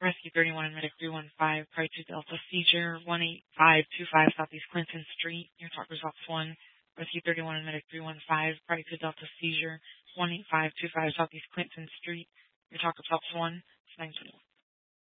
Rescue 31 and Medic 315, Pride 2 Delta, seizure 18525 Southeast Clinton Street, near Talkers Office 1. Rescue 31 and Medic 315, Pride 2 Delta, seizure 18525 Southeast Clinton Street, near Talkers Office 1. It's 921.